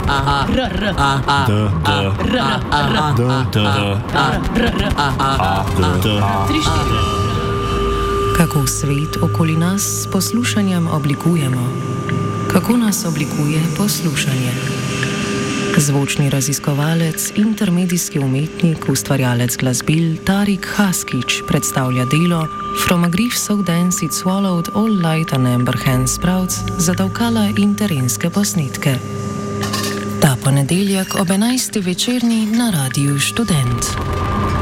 Kako svet okoli nas s poslušanjem oblikujemo? Kako nas oblikuje poslušanje? Zvočni raziskovalec, intermedijski umetnik, ustvarjalec glasbil Tarik Haskić predstavlja delo From a Grief So Dense It Swallowed All Light on Amber Hand Sprouts za davkala in terenske posnetke. Ta ponedeljek ob 11. večerni na Radiu Študent.